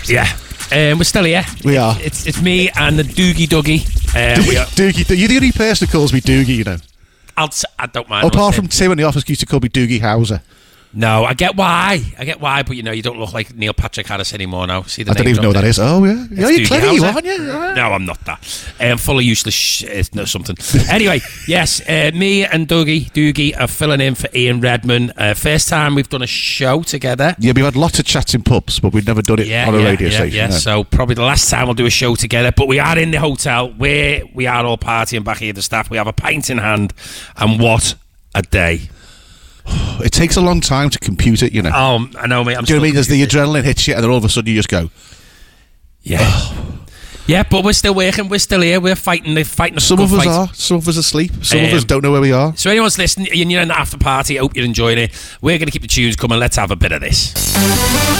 Yeah. We're still here. We are. It's me and the Doogie Dougie. Doogie, you're the only person that calls me Doogie, you know. I don't mind. Apart from Tim in the office, used to call me Doogie Howser. No, I get why, but you don't look like Neil Patrick Harris anymore now. See the I don't even know what that is. Oh, yeah. You're clever, you aren't you? No, I'm not that. Full of useless something. Anyway, yes, me and Doogie are filling in for Ian Redman. First time we've done a show together. Yeah, we've had lots of chats in pubs, but we've never done it on a radio station. Yeah, so probably the last time we'll do a show together. But we are in the hotel where we are all partying back here, the staff. We have a pint in hand, and what a day. It takes a long time to compute it, you know. Oh, I know, mate. Do you know what I mean? There's the adrenaline hits you, and then all of a sudden you just go. Yeah. Yeah, but we're still working. We're still here. We're fighting. Some of us are. Some of us are asleep. Some of us don't know where we are. So anyone's listening, and you're in the after party, I hope you're enjoying it. We're going to keep the tunes coming. Let's have a bit of this.